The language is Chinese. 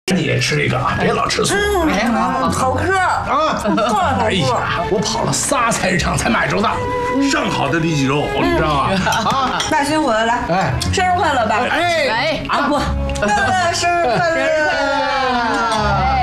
你也吃这个啊，别老吃素。 好吃啊！哎呀，我跑了3菜市场才买着的上好的里脊肉，你知道吗？啊， 大新回来，来， 哎， 生日快乐吧！ 哎， 啊不，生日快乐！